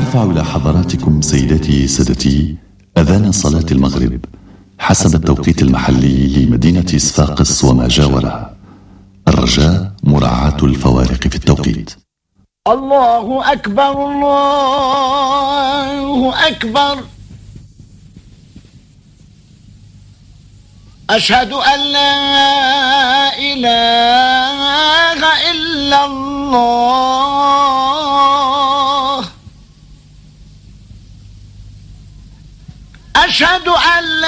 نرفع إلى حضراتكم سيداتي سادتي أذان صلاة المغرب حسب التوقيت المحلي لمدينة صفاقس وما جاورها. الرجاء مراعاة الفوارق في التوقيت. الله أكبر الله أكبر. أشهد أن لا إله إلا الله. أشهد أن